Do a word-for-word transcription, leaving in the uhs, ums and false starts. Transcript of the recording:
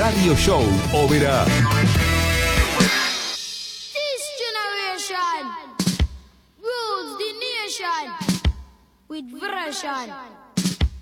Radio Show Oberá. This generation rules the nation with version.